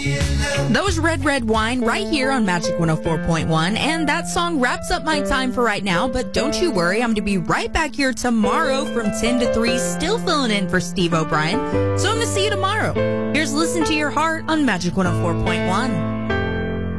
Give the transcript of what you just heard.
That was Red Red Wine right here on Magic 104.1. And that song wraps up my time for right now. But don't you worry, I'm going to be right back here tomorrow from 10 to 3, still filling in for Steve O'Brien. So I'm going to see you tomorrow. Here's Listen to Your Heart on Magic 104.1.